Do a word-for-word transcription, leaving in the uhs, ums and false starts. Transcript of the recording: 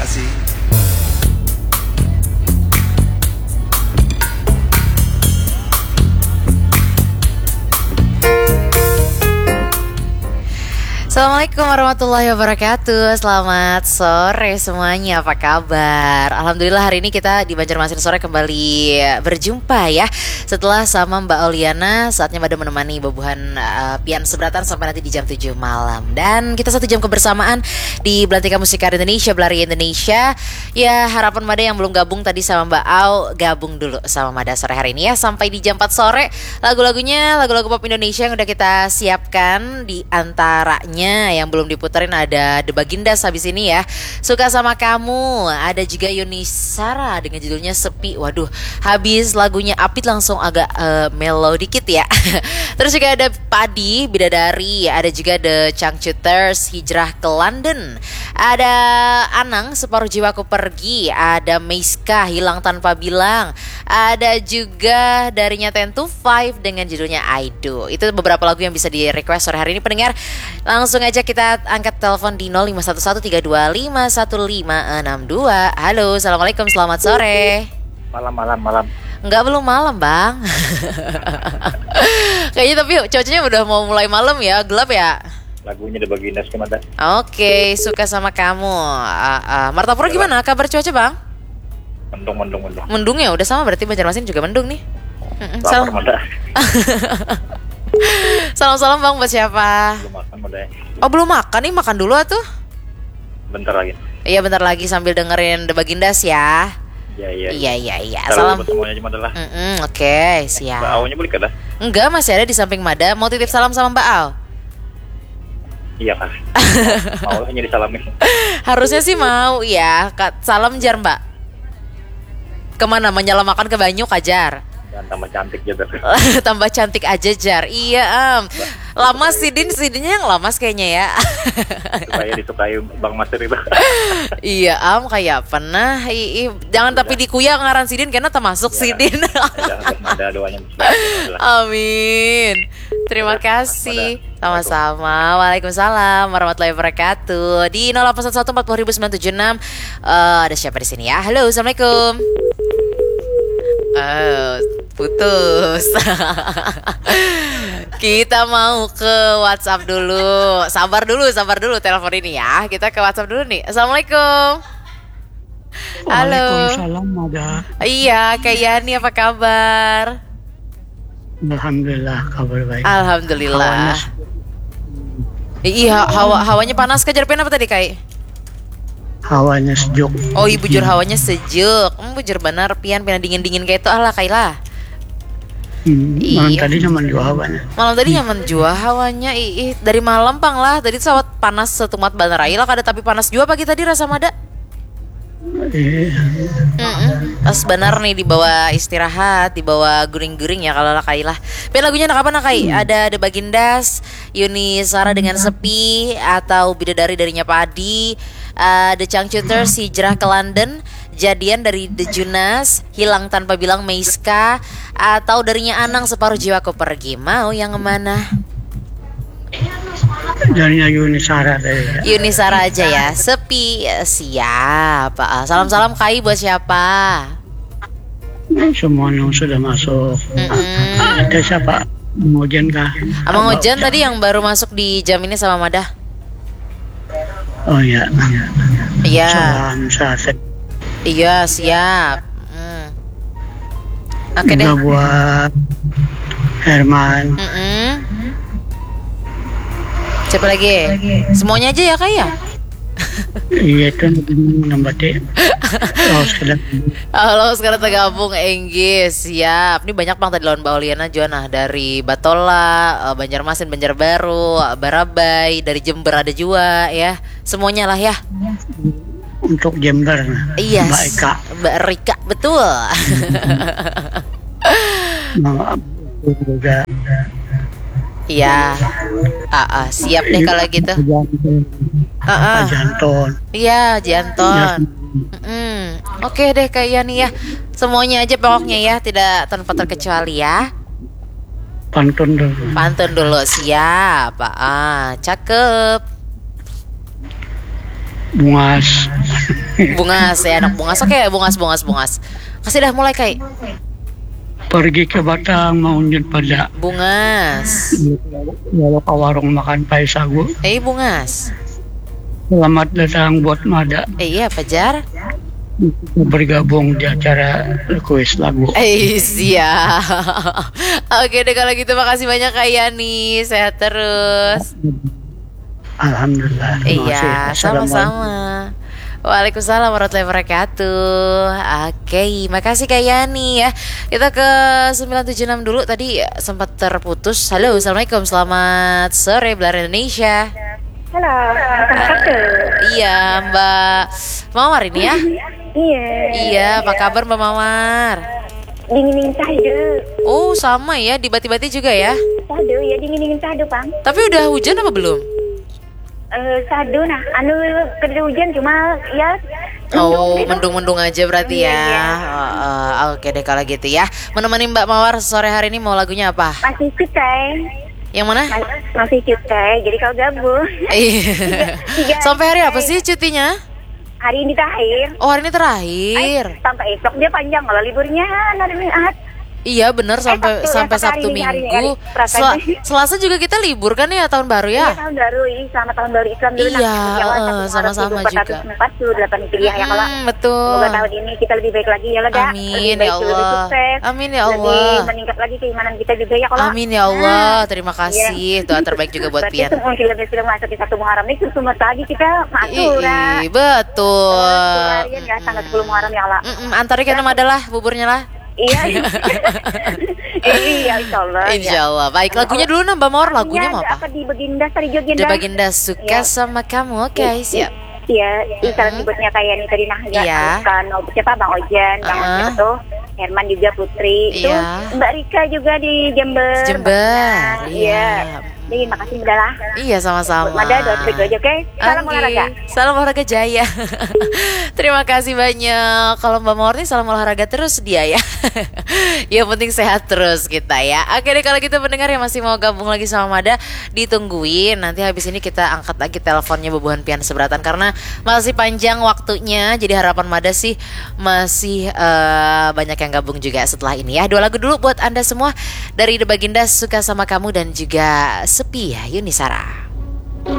kasih. Assalamualaikum warahmatullahi wabarakatuh. Selamat sore semuanya, apa kabar? Alhamdulillah hari ini kita di Banjarmasin Sore kembali berjumpa ya. Setelah sama Mbak Auliana, saatnya Mada menemani Bobohan uh, Pian Seberatan sampai nanti di jam tujuh malam. Dan kita satu jam kebersamaan di Belantika Musikar Indonesia, Belari Indonesia. Ya harapan Mada yang belum gabung tadi sama Mbak Au, gabung dulu sama Mada sore hari ini ya. Sampai di jam empat sore, lagu-lagunya, lagu-lagu pop Indonesia yang udah kita siapkan. Di antaranya yang belum diputerin ada The Bagindas habis ini ya, Suka Sama Kamu. Ada juga Yuni Sara dengan judulnya Sepi. Waduh, habis lagunya Apit langsung agak uh, mellow dikit ya. Terus juga ada Padi, Bidadari. Ada juga The Changcuters, Hijrah ke London. Ada Anang, Separuh Jiwaku Pergi. Ada Meiska, Hilang Tanpa Bilang. Ada juga darinya Ten to Five dengan judulnya I Do. Itu beberapa lagu yang bisa di request sore hari ini pendengar. Langsung aja kita angkat telepon di nol lima satu satu tiga dua lima satu lima enam dua. Halo, assalamualaikum, selamat sore. Malam, malam, malam. Enggak, belum malam bang. Kayaknya tapi cuacanya udah mau mulai malam ya, gelap ya. Lagunya The Bagindas gimana? Oke, Suka Sama Kamu. uh, uh, Martapura gimana kabar cuaca bang? Mendung, mendung, mendung. Mendung ya, udah sama berarti Banjarmasin juga mendung nih. Lapar Mada. Salam-salam bang buat siapa? Belum makan Mada. Oh belum makan nih, makan dulu atuh. Bentar lagi. Iya bentar lagi sambil dengerin The Bagindas ya. Iya, iya. Iya, iya, iya. Salam Salam. buat semuanya Mada lah. Oke, okay, siap. Mbak Aunya boleh kada? Enggak, masih ada di samping Mada. Mau titip salam sama Mbak Au? Iya kan. Mau lah jadi salamin. Harusnya sih mau ya. Salam jar Mbak. Kemana? Menyelamakan ke Banyu Kajar. Dan tambah cantik juga. Tambah cantik aja jar. Iya am. Lama sidin sidinnya yang lamas kayaknya ya. Supaya disukai Bang Masir itu. Iya am, kayak pernah. I, i, jangan tapi dikuya ngaran sidin karena termasuk ya, sidin. Ada doanya. Amin. Terima kasih. Sama-sama. Waalaikumsalam warahmatullahi wabarakatuh. Di nol delapan satu satu empat nol sembilan tujuh enam. uh, Ada siapa di sini ya? Halo, assalamualaikum. Oh, putus. Kita mau ke WhatsApp dulu. Sabar dulu, sabar dulu telepon ini ya. Kita ke WhatsApp dulu nih. Assalamualaikum. Halo. Waalaikumsalam Mada. Iya, Kak Yani apa kabar? Alhamdulillah kabar baik. Alhamdulillah. Iya, hawa hawanya panas Kak. Jarpen apa tadi Kai? Hawanya sejuk. Oh iya bujur hawanya sejuk. Hmm, bujur benar pian pian dingin-dingin kayak itu Allah Kailah. Hmm, malam Iya. tadi nyaman juga hawanya. Malam tadi nyaman jua hawanya. Ih, dari malam pang lah. Tadi sawat panas setumat banar lah kada tapi panas jua pagi tadi rasa Mada. Eh, Mm-mm. Pas benar nih dibawa istirahat, dibawa guring-guring ya kalau lah Kailah. Pian lagunya nak apa nak Kai? Ada The Bagindas, Yuni Sara dengan Sepi, atau Bidadari darinya Padi, uh, The Changcuters, Hijrah ke London, Jadian dari The Junas, Hilang Tanpa Bilang Meiska, atau darinya Anang Separuh Jiwaku Pergi. Mau yang mana? Darinya Yuni Sara tadi. Yuni Sara aja ya. Sepi. Siap. Salam-salam Kai buat siapa? Semua yang sudah masuk. Mm-mm. Ada siapa? Mojen kah? Abang Ojan tadi yang baru masuk di jam ini sama Mada. Oh iya. Iya. Salam saset. Iya siap. Hmm. Oke deh. Juga buat Herman. Mm-mm. Siapa lagi? Semuanya aja ya Kak ya? Iya itu nambah deh. Oh sekedar. Halo sekarang tergabung Enggis. Siap. Ini banyak bang tadi lawan Mbak Oliana Juana. Dari Batola, Banjarmasin, Banjarbaru, Barabai, dari Jember ada juga ya. Semuanya lah ya. Untuk Jember. Iya. Mbak Eka. Mbak Rika betul. Mbak juga. Iya. Ah, ah, siap deh kalau gitu. Ah, ah. Pak Janton. Iya, Janton. Mm-mm. Oke deh Kak Yani ya. Semuanya aja pokoknya ya, tidak tanpa terkecuali ya. Pantun dulu. Pantun dulu siap. Ah, cakep. Bungas. Bungas ya, anak bungas. Oke, bungas, bungas, bungas. Kasih dah mulai Kai. Pergi ke Batang mau njut pada. Bungas. Lalu ke warung makan pai sagu. Eh, bungas. Selamat datang buat Mada. Eh, iya, Pajar. Bergabung di acara kuis lagu. Eh, siap. Oke deh kalau gitu, makasih banyak Kak Yani. Sehat terus. Alhamdulillah. Iya, sama-sama. Waalaikumsalam warahmatullahi wabarakatuh. Oke, makasih Kak Yani ya. Kita ke sembilan tujuh enam dulu, tadi sempat terputus. Halo, Assalamualaikum, selamat sore Belar Indonesia. Halo, selamat Iya, Mbak Mawar ini ya. Iya. Iya, apa kabar Mbak Mawar? Dingin-dingin sahdu. Oh, sama ya, di Bati-Bati juga ya. Sahdu ya, dingin-dingin sahdu, Bang. Tapi udah hujan apa belum? Eh, sahdu nah, anu kerja hujan cuma ya. Oh, gitu. mendung-mendung aja berarti Iya, ya. iya. Oh, oh, oke deh kalau gitu ya. Menemani Mbak Mawar sore hari ini mau lagunya apa? Masih cukai. Yang mana? Mas- Masih cukai. Jadi kalau gabung. Iya. Tiga- Sampai hari apa sih cutinya? Hari ini terakhir. Oh, hari ini terakhir. Ay, sampai esok dia panjang kalau liburnya hari Ahad. Iya benar, sampai Sabtu, sampai Sabtu, Sabtu hari ini, hari ini, Minggu. hari- perasaan Sel- sih. Selasa juga kita libur kan ya, tahun baru Iya, ya. tahun baru ini sama tahun baru Islam dulu. Iya, nah, eh, sama-sama juga. empat puluh delapan Hijriah ya kalau. Hmm, betul. Semoga tahun ini kita lebih baik lagi ya Lada. Amin, Lebih ya baik, Allah. Lebih sukses. Amin, ya Lebih Allah. meningkat lagi keimanan kita juga ya kalau. Amin ya Allah. Terima kasih. Doa terbaik juga buat Berarti Pian. semua kita sudah masuk di satu Muharram ini semua lagi kita masuk lah. Ih, betul. Harian ya tanggal sepuluh Muharram ya Allah. Mm-mm, antarin kan adalah buburnya lah. Iya. Iya, insyaallah. Insya Allah. Baik, lagunya dulu Mbak Mawar, lagunya mau apa? Apa di Baginda Sari Joginda? The Baginda Suka Iya. Sama Kamu. Oke, siap. Iya, isalan nyebutnya kayak ini tadi nah ya. Iya. Kan siapa Bang Ojan, Bang Uh-uh. siapa tuh? Herman juga Putri. Itu Iya. Mbak Rika juga di Jember. Jember. Nah, Iya. Iya. Jadi makasih udah lah. Iya, sama-sama. Buat Mada doa terbaik aja, oke? Salam Oke. olahraga. Salam olahraga Jaya. Terima kasih banyak. Kalau Mbak Mawar nih salam olahraga terus dia ya. Yang penting sehat terus kita ya. Oke deh kalau gitu pendengar yang masih mau gabung lagi sama Mada, ditungguin. Nanti habis ini kita angkat lagi teleponnya Bubuhan Pian Seberatan karena masih panjang waktunya. Jadi harapan Mada sih masih eh, banyak yang gabung juga setelah ini ya. Dua lagu dulu buat Anda semua dari The Baginda Suka Sama Kamu dan juga Sepi ya Yunisara.